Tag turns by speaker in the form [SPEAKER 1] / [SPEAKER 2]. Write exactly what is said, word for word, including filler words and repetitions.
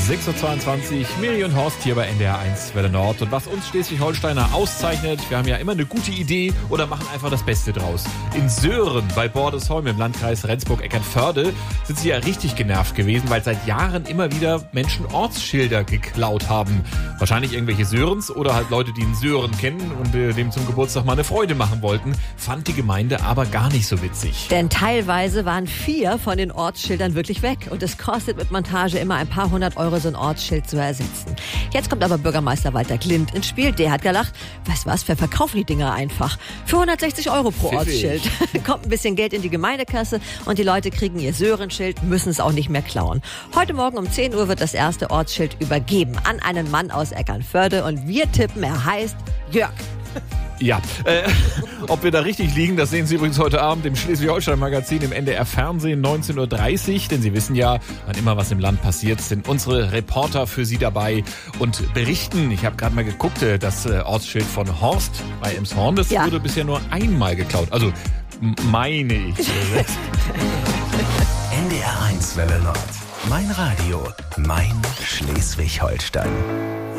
[SPEAKER 1] sechs Uhr zweiundzwanzig, Miri und Horst hier bei N D R eins Welle Nord. Und was uns Schleswig-Holsteiner auszeichnet, wir haben ja immer eine gute Idee oder machen einfach das Beste draus. In Söhren bei Bordesholm im Landkreis Rendsburg-Eckernförde sind sie ja richtig genervt gewesen, weil seit Jahren immer wieder Menschen Ortsschilder geklaut haben. Wahrscheinlich irgendwelche Sörens oder halt Leute, die einen Sören kennen und äh, dem zum Geburtstag mal eine Freude machen wollten. Fand die Gemeinde aber gar nicht so witzig.
[SPEAKER 2] Denn teilweise waren vier von den Ortsschildern wirklich weg. Und es kostet mit Montage immer ein paar hundert Euro, so ein Ortsschild zu ersetzen. Jetzt kommt aber Bürgermeister Walter Klint ins Spiel. Der hat gelacht, weißt was, wir verkaufen die Dinger einfach. Für hundertsechzig Euro pro
[SPEAKER 1] Pfiffig.
[SPEAKER 2] Ortsschild. Kommt ein bisschen Geld in die Gemeindekasse und die Leute kriegen ihr Söhrenschild, müssen es auch nicht mehr klauen. Heute Morgen um zehn Uhr wird das erste Ortsschild übergeben an einen Mann aus Eckernförde und wir tippen, er heißt Jörg.
[SPEAKER 1] Ja, äh, ob wir da richtig liegen, das sehen Sie übrigens heute Abend im Schleswig-Holstein-Magazin im N D R-Fernsehen neunzehn Uhr dreißig. Denn Sie wissen ja, wann immer was im Land passiert, sind unsere Reporter für Sie dabei und berichten. Ich habe gerade mal geguckt, äh, das äh, Ortsschild von Horst bei Emshorn, das
[SPEAKER 2] Ja.
[SPEAKER 1] wurde bisher nur einmal geklaut. Also m- meine ich.
[SPEAKER 3] N D R eins Welle Nord. Mein Radio, mein Schleswig-Holstein.